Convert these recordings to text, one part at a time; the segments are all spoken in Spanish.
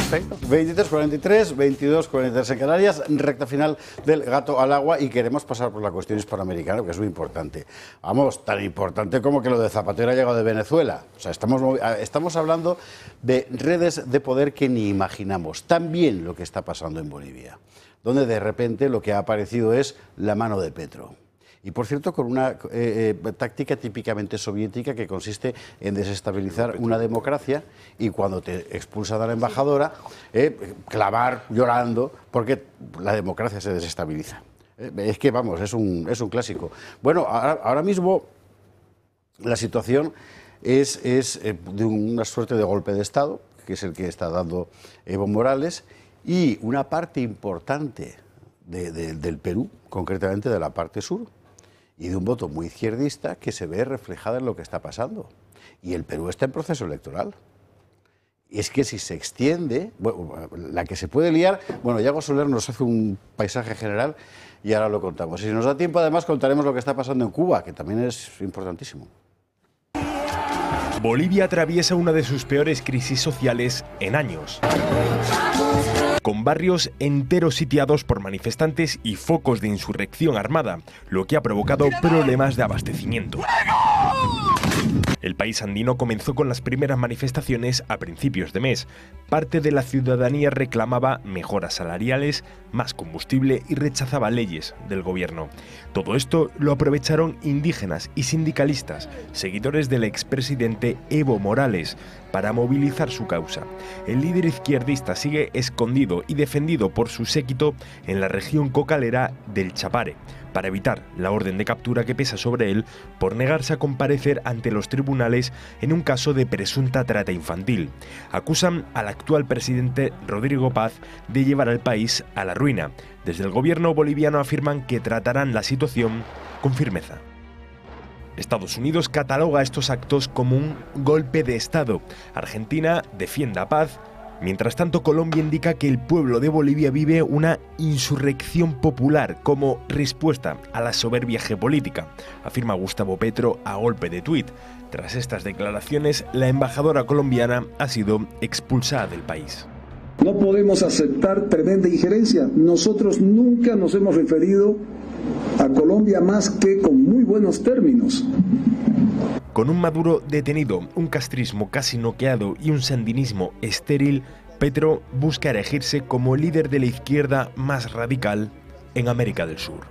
Perfecto. 23:43, 22:43 en Canarias, recta final del gato al agua y queremos pasar por la cuestión hispanoamericana, que es muy importante. Vamos, tan importante como que lo de Zapatero ha llegado de Venezuela. O sea, estamos hablando de redes de poder que ni imaginamos. También lo que está pasando en Bolivia, donde de repente lo que ha aparecido es la mano de Petro. Y, por cierto, con una táctica típicamente soviética que consiste en desestabilizar una democracia y cuando te expulsan a la embajadora, clavar llorando porque la democracia se desestabiliza. Es que, vamos, es un clásico. Bueno, ahora mismo la situación es de una suerte de golpe de Estado, que es el que está dando Evo Morales, y una parte importante del Perú, concretamente de la parte sur, y de un voto muy izquierdista que se ve reflejada en lo que está pasando. Y el Perú está en proceso electoral. Y es que si se extiende, bueno, la que se puede liar, bueno, Yago Soler nos hace un paisaje general y ahora lo contamos. Y si nos da tiempo, además, contaremos lo que está pasando en Cuba, que también es importantísimo. Bolivia atraviesa una de sus peores crisis sociales en años, con barrios enteros sitiados por manifestantes y focos de insurrección armada, lo que ha provocado problemas de abastecimiento. El país andino comenzó con las primeras manifestaciones a principios de mes. Parte de la ciudadanía reclamaba mejoras salariales, más combustible y rechazaba leyes del gobierno. Todo esto lo aprovecharon indígenas y sindicalistas, seguidores del expresidente Evo Morales, para movilizar su causa. El líder izquierdista sigue escondido y defendido por su séquito en la región cocalera del Chapare, para evitar la orden de captura que pesa sobre él por negarse a comparecer ante los tribunales en un caso de presunta trata infantil. Acusan al actual presidente Rodrigo Paz de llevar al país a la ruina. Desde el gobierno boliviano afirman que tratarán la situación con firmeza. Estados Unidos cataloga estos actos como un golpe de Estado. Argentina defiende a Paz. Mientras tanto, Colombia indica que el pueblo de Bolivia vive una insurrección popular como respuesta a la soberbia geopolítica, afirma Gustavo Petro a golpe de tuit. Tras estas declaraciones, la embajadora colombiana ha sido expulsada del país. No podemos aceptar tremenda injerencia. Nosotros nunca nos hemos referido a Colombia más que con muy buenos términos. Con un Maduro detenido, un castrismo casi noqueado y un sandinismo estéril, Petro busca erigirse como líder de la izquierda más radical en América del Sur.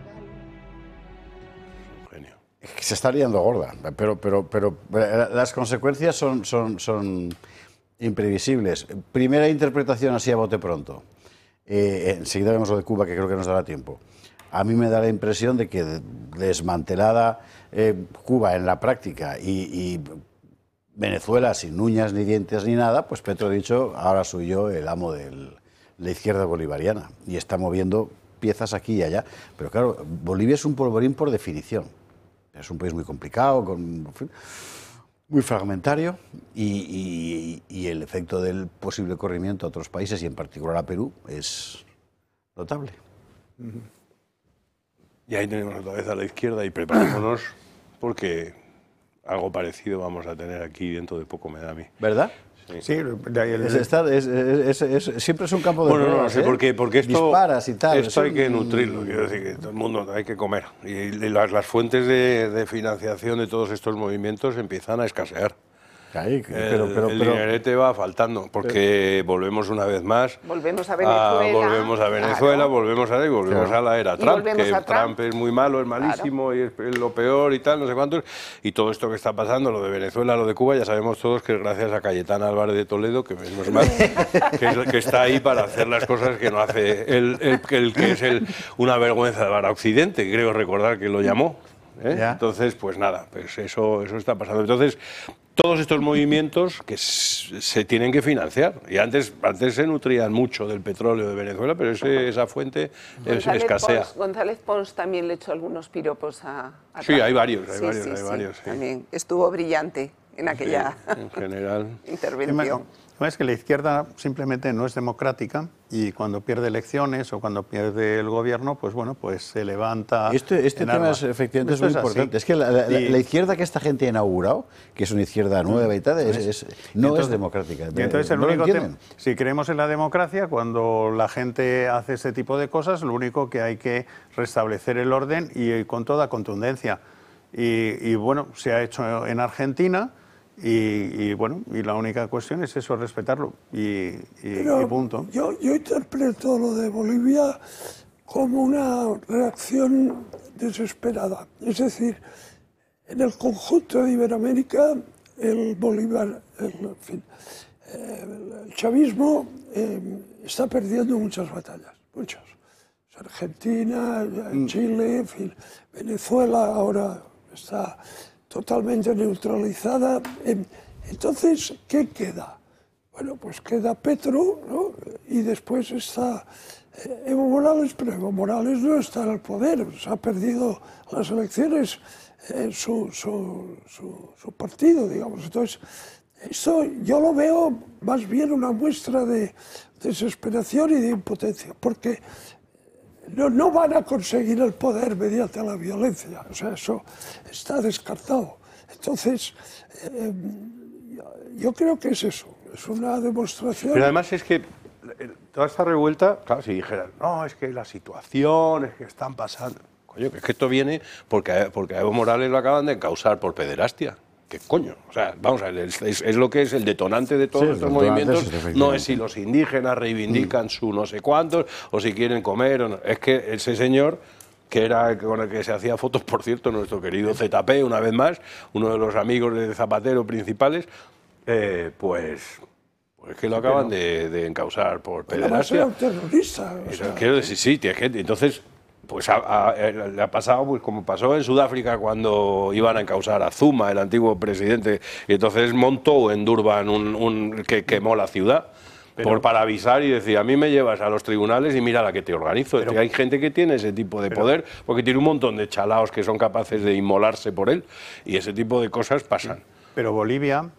Se está liando gorda, pero las consecuencias son imprevisibles. Primera interpretación así a bote pronto. Enseguida vemos lo de Cuba, que creo que nos dará tiempo. A mí me da la impresión de que desmantelada Cuba en la práctica y Venezuela sin uñas ni dientes ni nada, pues Petro ha dicho, ahora soy yo el amo de la izquierda bolivariana y está moviendo piezas aquí y allá. Pero claro, Bolivia es un polvorín por definición. Es un país muy complicado, muy fragmentario y el efecto del posible corrimiento a otros países y en particular a Perú es notable. Y ahí tenemos otra vez a la izquierda y preparémonos porque algo parecido vamos a tener aquí dentro de poco, me da a mí. ¿Verdad? Sí, siempre es un campo de bueno, no sé por qué, porque esto, disparas y tal. Esto hay que nutrirlo, quiero decir que todo el mundo hay que comer. Y las fuentes de financiación de todos estos movimientos empiezan a escasear. Ay, el dinerete va faltando, porque volvemos una vez más. Volvemos a Venezuela. Volvemos a la era Trump, que Trump es muy malo, es malísimo, y es lo peor y tal, no sé cuántos. Y todo esto que está pasando, lo de Venezuela, lo de Cuba, ya sabemos todos que es gracias a Cayetana Álvarez de Toledo, que menos mal, que está ahí para hacer las cosas que no hace el que es una vergüenza para Occidente, creo recordar que lo llamó. Entonces, pues nada, pues eso está pasando. Entonces, todos estos movimientos que se tienen que financiar. Y antes se nutrían mucho del petróleo de Venezuela, pero esa fuente escasea. González Pons también le echó algunos piropos a Sí, hay varios. También estuvo brillante en aquella en general. intervención. Es que la izquierda simplemente no es democrática y cuando pierde elecciones o cuando pierde el gobierno, pues bueno, pues se levanta. Este tema es, efectivamente es muy importante. Es que la izquierda que esta gente ha inaugurado, que es una izquierda nueva y tal, no es democrática. Y entonces el único tema, si creemos en la democracia, cuando la gente hace ese tipo de cosas, lo único que hay que restablecer el orden y con toda contundencia. Y bueno, se ha hecho en Argentina. Y bueno, y la única cuestión es eso, respetarlo y punto. Yo interpreto lo de Bolivia como una reacción desesperada. Es decir, en el conjunto de Iberoamérica, el chavismo está perdiendo muchas batallas, muchas. Argentina, Chile, en fin, Venezuela ahora está totalmente neutralizada. Entonces, ¿qué queda? Bueno, pues queda Petro, ¿no? Y después está Evo Morales, pero Evo Morales no está en el poder, se ha perdido las elecciones su partido, digamos. Entonces, esto yo lo veo más bien una muestra de desesperación y de impotencia, porque no van a conseguir el poder mediante la violencia, o sea, eso está descartado. Entonces, yo creo que es eso, es una demostración. Pero además es que toda esta revuelta, claro, si dijeran, no, es que la situación, es que están pasando. Coño, que es que esto viene porque a Evo Morales lo acaban de encausar por pederastia. ¿Qué coño? O sea, vamos a ver, es lo que es el detonante de todos estos movimientos. No es si los indígenas reivindican su no sé cuántos, o si quieren comer, o no. Es que ese señor, que era con el que se hacía fotos, por cierto, nuestro querido ZP, una vez más, uno de los amigos de Zapatero principales, pues que lo acaban de encausar por pederastia. Un terrorista. O sea, quiero decir, sí, entonces... Pues le ha pasado pues como pasó en Sudáfrica cuando iban a encausar a Zuma, el antiguo presidente, y entonces montó en Durban que quemó la ciudad para avisar y decir, a mí me llevas a los tribunales y mira la que te organizo. Pero, hay gente que tiene ese tipo de poder porque tiene un montón de chalaos que son capaces de inmolarse por él y ese tipo de cosas pasan. Pero Bolivia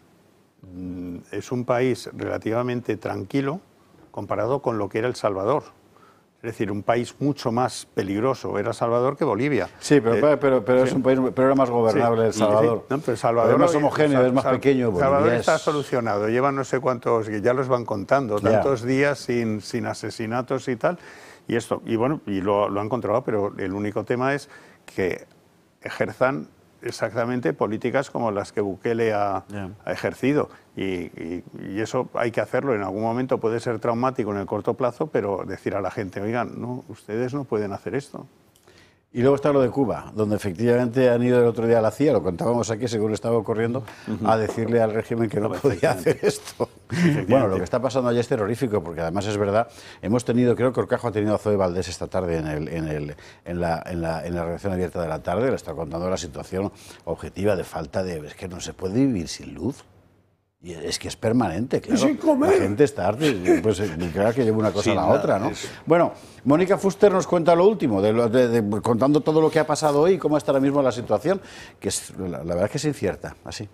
es un país relativamente tranquilo comparado con lo que era El Salvador. Es decir, un país mucho más peligroso era Salvador que Bolivia. Sí, pero es un país, pero era más gobernable El Salvador. Sí. No, pero Salvador es más homogéneo, es más pequeño. El Salvador está solucionado, llevan no sé cuántos, ya los van contando, tantos días sin asesinatos y tal. Y bueno, lo han controlado, pero el único tema es que ejerzan exactamente políticas como las que Bukele ha ejercido. Y eso hay que hacerlo. En algún momento puede ser traumático en el corto plazo, pero decir a la gente, oigan, no, ustedes no pueden hacer esto. Y luego está lo de Cuba, donde efectivamente han ido el otro día a la CIA, lo contábamos aquí según estaba ocurriendo, a decirle al régimen que no podía hacer esto. Bueno, lo que está pasando allí es terrorífico, porque además es verdad, hemos tenido, creo que Orcajo ha tenido a Zoe Valdés esta tarde en la redacción abierta de la tarde, le está contando la situación objetiva de falta de... Es que no se puede vivir sin luz. Y es que es permanente, claro. Sin comer. La gente está harta, pues claro que lleva una cosa a la otra, ¿no? Bueno, Mónica Fuster nos cuenta lo último, contando todo lo que ha pasado hoy y cómo está ahora mismo la situación, que es, la verdad es que es incierta, así.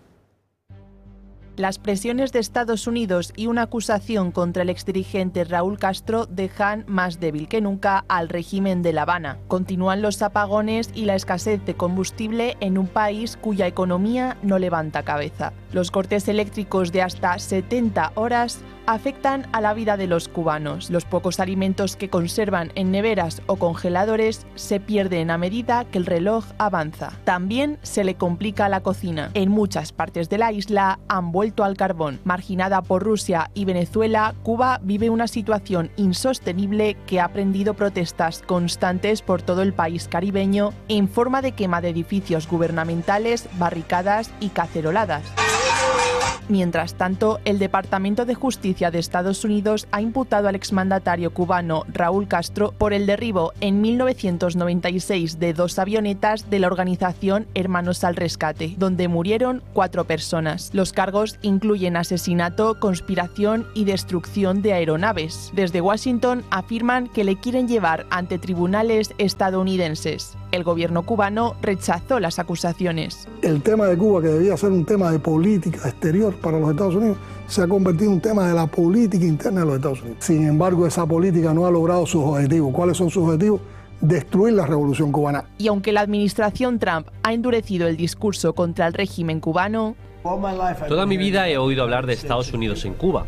Las presiones de Estados Unidos y una acusación contra el exdirigente Raúl Castro dejan más débil que nunca al régimen de La Habana. Continúan los apagones y la escasez de combustible en un país cuya economía no levanta cabeza. Los cortes eléctricos de hasta 70 horas afectan a la vida de los cubanos. Los pocos alimentos que conservan en neveras o congeladores se pierden a medida que el reloj avanza. También se le complica la cocina. En muchas partes de la isla han vuelto al carbón. Marginada por Rusia y Venezuela, Cuba vive una situación insostenible que ha prendido protestas constantes por todo el país caribeño en forma de quema de edificios gubernamentales, barricadas y caceroladas. Mientras tanto, el Departamento de Justicia de Estados Unidos ha imputado al exmandatario cubano Raúl Castro por el derribo en 1996 de 2 avionetas de la organización Hermanos al Rescate, donde murieron 4 personas. Los cargos incluyen asesinato, conspiración y destrucción de aeronaves. Desde Washington afirman que le quieren llevar ante tribunales estadounidenses. El gobierno cubano rechazó las acusaciones. El tema de Cuba, que debía ser un tema de política exterior para los Estados Unidos, se ha convertido en un tema de la política interna de los Estados Unidos. Sin embargo, esa política no ha logrado sus objetivos. ¿Cuáles son sus objetivos? Destruir la revolución cubana. Y aunque la administración Trump ha endurecido el discurso contra el régimen cubano, toda mi vida he oído hablar de Estados Unidos en Cuba.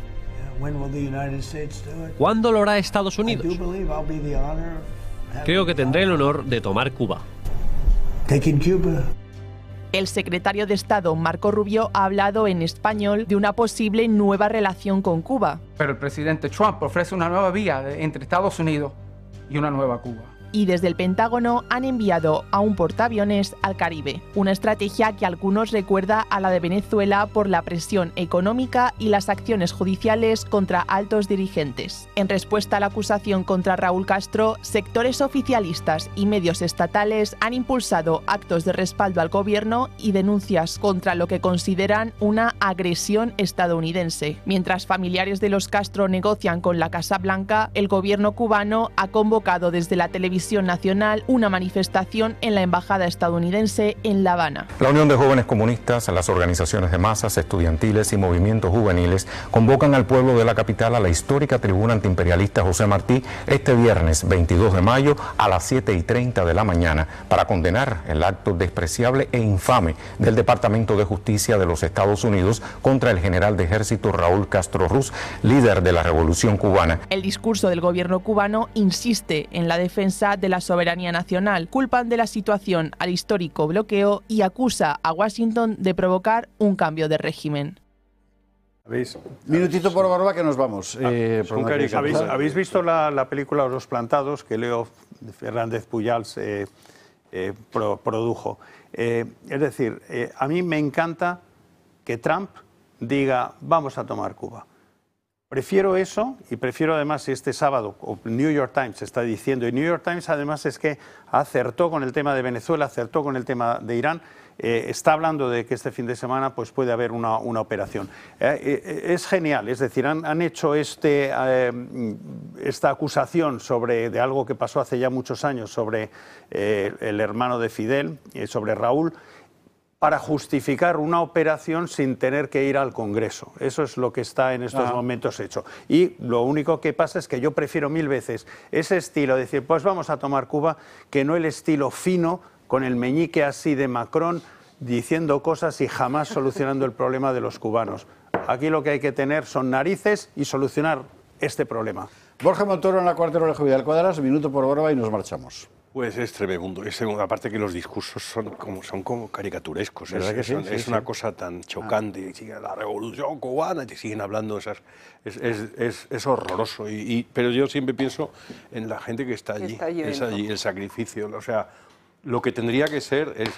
¿Cuándo lo hará Estados Unidos? Creo que tendré el honor de tomar Cuba. El secretario de Estado, Marco Rubio, ha hablado en español de una posible nueva relación con Cuba. Pero el presidente Trump ofrece una nueva vía entre Estados Unidos y una nueva Cuba. Y desde el Pentágono han enviado a un portaaviones al Caribe, una estrategia que a algunos recuerda a la de Venezuela por la presión económica y las acciones judiciales contra altos dirigentes. En respuesta a la acusación contra Raúl Castro, sectores oficialistas y medios estatales han impulsado actos de respaldo al gobierno y denuncias contra lo que consideran una agresión estadounidense. Mientras familiares de los Castro negocian con la Casa Blanca, el gobierno cubano ha convocado desde la televisión nacional una manifestación en la embajada estadounidense en La Habana. La Unión de Jóvenes Comunistas, las organizaciones de masas estudiantiles y movimientos juveniles convocan al pueblo de la capital a la histórica tribuna antiimperialista José Martí este viernes 22 de mayo a las 7:30 de la mañana para condenar el acto despreciable e infame del Departamento de Justicia de los Estados Unidos contra el general de ejército Raúl Castro Ruz, líder de la Revolución Cubana. El discurso del gobierno cubano insiste en la defensa de la soberanía nacional, culpan de la situación al histórico bloqueo y acusa a Washington de provocar un cambio de régimen. Minutito por Barba que nos vamos. ¿Habéis visto la película Los Plantados que Leo Fernández Pujals produjo? Es decir, a mí me encanta que Trump diga vamos a tomar Cuba. Prefiero eso y prefiero además si este sábado, o New York Times está diciendo, y New York Times además es que acertó con el tema de Venezuela, acertó con el tema de Irán, está hablando de que este fin de semana pues puede haber una operación. Es genial, es decir, han hecho esta acusación de algo que pasó hace ya muchos años sobre el hermano de Fidel, sobre Raúl, para justificar una operación sin tener que ir al Congreso. Eso es lo que está en estos momentos hecho. Y lo único que pasa es que yo prefiero 1000 veces ese estilo, de decir, pues vamos a tomar Cuba, que no el estilo fino, con el meñique así de Macron, diciendo cosas y jamás solucionando el problema de los cubanos. Aquí lo que hay que tener son narices y solucionar este problema. Borja Montoro en la Cuarta Hora de Vidal Cuadras, minuto por Barba y nos marchamos. Pues es tremendo. Aparte que los discursos son como caricaturescos. Es una cosa tan chocante. La revolución cubana, y te siguen hablando esas. Es horroroso. Pero yo siempre pienso en la gente que está allí. El sacrificio. O sea, lo que tendría que ser es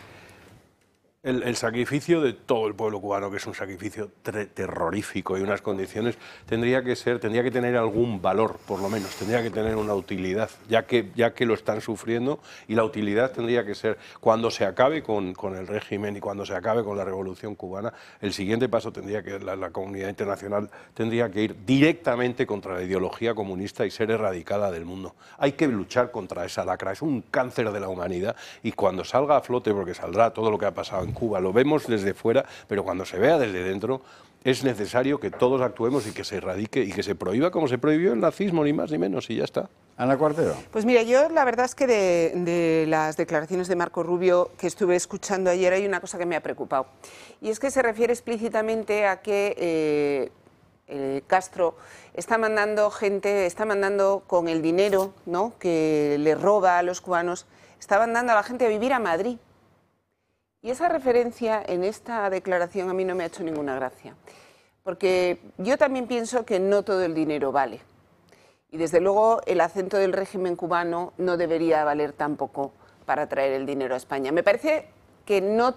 el sacrificio de todo el pueblo cubano, que es un sacrificio terrorífico y unas condiciones, tendría que tener algún valor, por lo menos, tendría que tener una utilidad, ya que lo están sufriendo, y la utilidad tendría que ser, cuando se acabe con el régimen y cuando se acabe con la revolución cubana, el siguiente paso tendría que la comunidad internacional tendría que ir directamente contra la ideología comunista y ser erradicada del mundo. Hay que luchar contra esa lacra, es un cáncer de la humanidad, y cuando salga a flote, porque saldrá todo lo que ha pasado en Cuba, lo vemos desde fuera, pero cuando se vea desde dentro, es necesario que todos actuemos y que se erradique y que se prohíba como se prohibió el nazismo, ni más ni menos, y ya está. Ana Cuartero. Pues mira, yo la verdad es que de las declaraciones de Marco Rubio que estuve escuchando ayer hay una cosa que me ha preocupado, y es que se refiere explícitamente a que Castro está mandando con el dinero, ¿no?, que le roba a los cubanos, está mandando a la gente a vivir a Madrid. Y esa referencia en esta declaración a mí no me ha hecho ninguna gracia, porque yo también pienso que no todo el dinero vale. Y desde luego el acento del régimen cubano no debería valer tampoco para traer el dinero a España. Me parece que no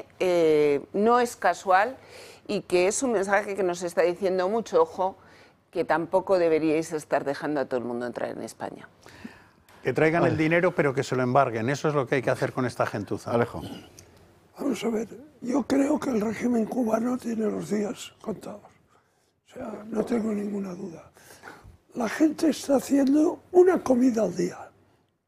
es casual y que es un mensaje que nos está diciendo mucho, ojo, que tampoco deberíais estar dejando a todo el mundo entrar en España. Que traigan el dinero pero que se lo embarguen, eso es lo que hay que hacer con esta gentuza. Alejo. Vamos a ver, yo creo que el régimen cubano tiene los días contados. O sea, no tengo ninguna duda. La gente está haciendo una comida al día.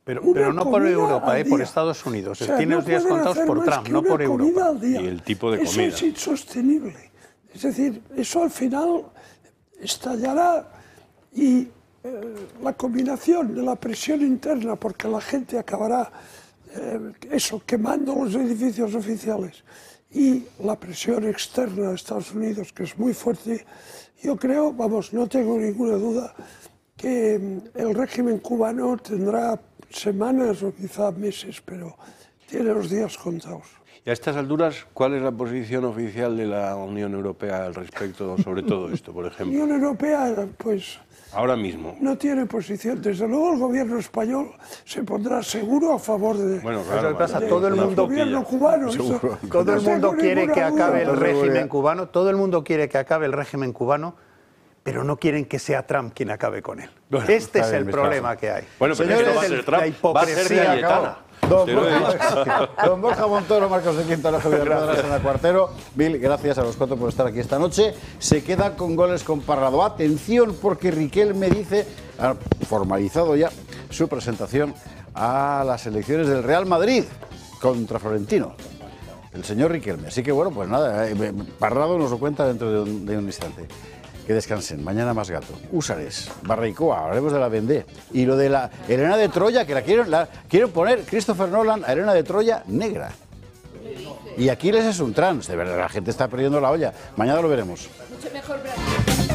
Pero no por Europa, por Estados Unidos. O sea, tiene los días contados por Trump, no por Europa. Y el tipo de comida. Eso es insostenible. Es decir, eso al final estallará y la combinación de la presión interna, porque la gente acabará quemando los edificios oficiales, y la presión externa de Estados Unidos, que es muy fuerte, yo creo, no tengo ninguna duda, que el régimen cubano tendrá semanas o quizá meses, pero tiene los días contados. Y a estas alturas, ¿cuál es la posición oficial de la Unión Europea al respecto sobre todo esto, por ejemplo? La Unión Europea, pues... Ahora mismo. No tiene posición. Desde luego el gobierno español se pondrá seguro a favor de... Bueno, claro, todo el mundo gobierno cubano. Todo el mundo quiere que acabe el régimen cubano. Todo el mundo quiere que acabe el régimen cubano, pero no quieren que sea Trump quien acabe con él. Bueno, este es el problema que hay. Bueno, pero esto va a ser Trump, va a ser Cayetana. Don Borja Montoro, Marcos de Quinto, Javier Pedras, Ana Cuartero. Bill, gracias a los cuatro por estar aquí esta noche. Se queda con goles con Parrado. Atención, porque Riquelme dice, ha formalizado ya su presentación a las elecciones del Real Madrid contra Florentino. El señor Riquelme. Así que bueno, pues nada, Parrado nos lo cuenta dentro de un instante. Que descansen. Mañana más gato. Húsares, Barraicoa, hablaremos de la Vendée. Y lo de la Helena de Troya, que quieren poner Christopher Nolan a Helena de Troya negra. Y Aquiles es un trans. De verdad, la gente está perdiendo la olla. Mañana lo veremos. Mucho mejor Brasil.